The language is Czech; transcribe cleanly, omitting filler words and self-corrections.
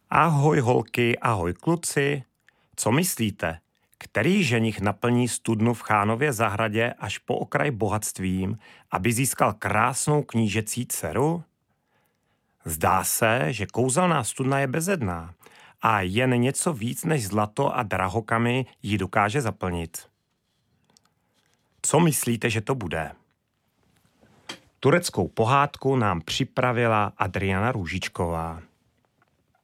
Ahoj holky, ahoj kluci. Co myslíte? Který ženich naplní studnu v Chánově zahradě až po okraj bohatstvím, aby získal krásnou knížecí dceru? Zdá se, že kouzelná studna je bezedná a jen něco víc než zlato a drahokamy ji dokáže zaplnit. Co myslíte, že to bude? Tureckou pohádku nám připravila Adriana Růžičková.